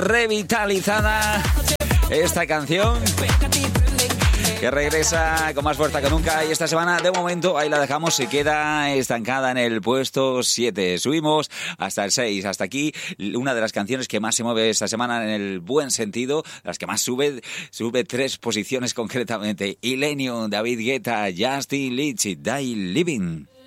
revitalizada esta canción que regresa con más fuerza que nunca, y esta semana de momento ahí la dejamos, se queda estancada en el puesto 7, subimos hasta el 6, hasta aquí una de las canciones que más se mueve esta semana en el buen sentido, las que más sube 3 posiciones concretamente. Illenium, David Guetta, Justin Leach, Die Living.